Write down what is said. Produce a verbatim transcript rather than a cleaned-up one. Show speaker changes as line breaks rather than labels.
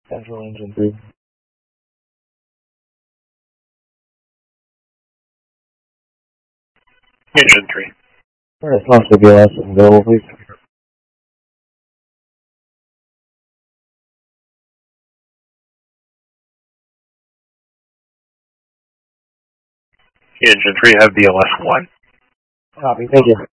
Central engine three.
Engine three.
Alright, launch the B L S is available, please.
Engine three, have B L S one.
Copy, thank you.